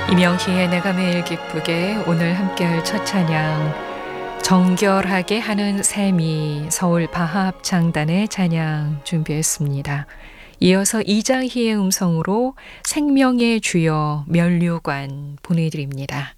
이명희의 내가 매일 기쁘게 오늘 함께할 첫 찬양 정결하게 하는 셈이 서울 바합창단의 찬양 준비했습니다. 이어서 이장희의 음성으로 생명의 주여 면류관 보내드립니다.